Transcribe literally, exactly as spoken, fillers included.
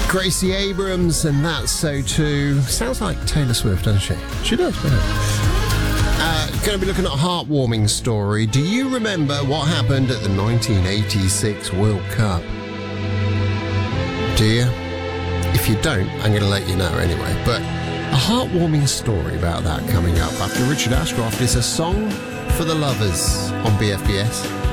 Gracie Abrams, and That's So Too. Sounds like Taylor Swift, doesn't she? She does, doesn't it? Uh, going to be looking at a heartwarming story. Do you remember what happened at the nineteen eighty-six World Cup? Do you? If you don't, I'm going to let you know anyway. But a heartwarming story about that coming up after Richard Ashcroft is A Song for the Lovers on B F B S.